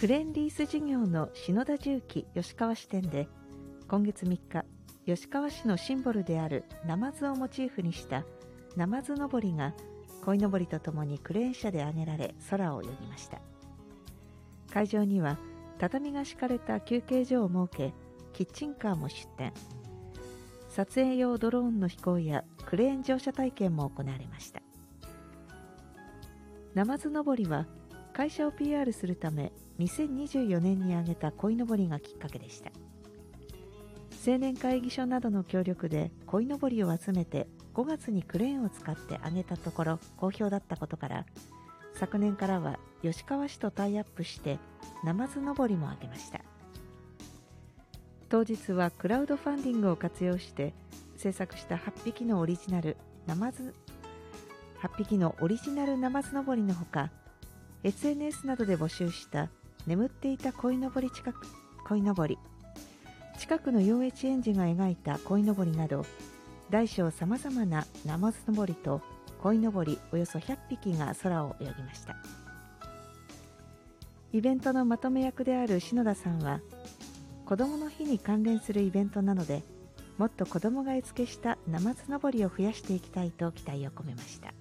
クレーンリース事業の篠田重機吉川支店で今月3日、吉川市のシンボルであるナマズをモチーフにしたナマズのぼりが鯉のぼりとともにクレーン車で上げられ空を泳ぎました。会場には畳が敷かれた休憩所を設け、キッチンカーも出店、撮影用ドローンの飛行やクレーン乗車体験も行われました。ナマズのぼりは会社を PR するため2024年に挙げた鯉のぼりがきっかけでした。青年会議所などの協力で鯉のぼりを集めて5月にクレーンを使って上げたところ好評だったことから、昨年からは吉川市とタイアップしてナマズのぼりも上げました。当日はクラウドファンディングを活用して制作した8匹のオリジナルナマズのぼりのほか、 SNS などで募集した眠っていた鯉のぼり近くの幼稚園児が描いた鯉のぼりなど大小さまざまなナマズのぼりと鯉のぼりおよそ100匹が空を泳ぎました。イベントのまとめ役である篠田さんは、子どもの日に関連するイベントなのでもっと子どもが絵付けしたナマズのぼりを増やしていきたいと期待を込めました。